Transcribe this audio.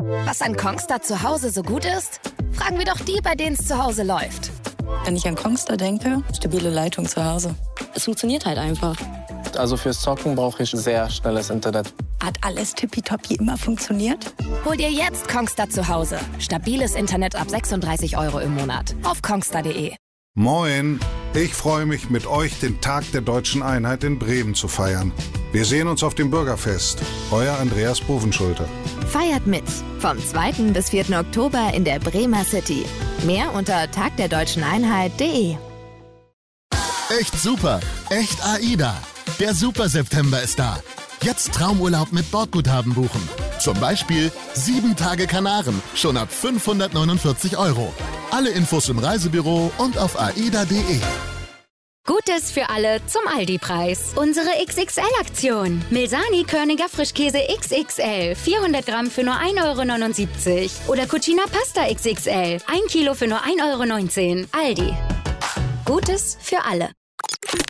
Was an Kongstar zu Hause so gut ist? Fragen wir doch die, bei denen es zu Hause läuft. Wenn ich an Kongstar denke, stabile Leitung zu Hause. Es funktioniert halt einfach. Also fürs Zocken brauche ich sehr schnelles Internet. Hat alles tippitoppi immer funktioniert? Hol dir jetzt Kongstar zu Hause. Stabiles Internet ab 36 € im Monat. Auf kongstar.de. Moin! Ich freue mich, mit euch den Tag der Deutschen Einheit in Bremen zu feiern. Wir sehen uns auf dem Bürgerfest. Euer Andreas Bovenschulte. Feiert mit. Vom 2. bis 4. Oktober in der Bremer City. Mehr unter tagderdeutscheneinheit.de. Echt super, echt AIDA. Der Super September ist da. Jetzt Traumurlaub mit Bordguthaben buchen. Zum Beispiel 7 Tage Kanaren, schon ab 549 €. Alle Infos im Reisebüro und auf aida.de. Gutes für alle zum Aldi-Preis. Unsere XXL-Aktion. Milsani Körniger Frischkäse XXL. 400 Gramm für nur 1,79 € Oder Cucina Pasta XXL. 1 Kilo für nur 1,19 €. Aldi. Gutes für alle.